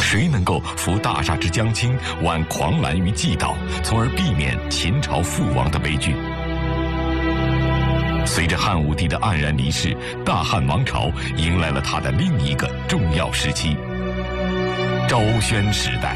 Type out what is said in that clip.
谁能够扶大厦之将倾，挽狂澜于既倒，从而避免秦朝覆亡的悲剧？随着汉武帝的黯然离世，大汉王朝迎来了它的另一个重要时期——昭宣时代。